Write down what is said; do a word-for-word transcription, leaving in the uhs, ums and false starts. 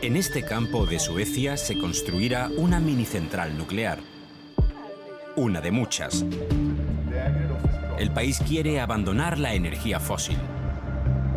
En este campo de Suecia se construirá una minicentral nuclear. Una de muchas. El país quiere abandonar la energía fósil.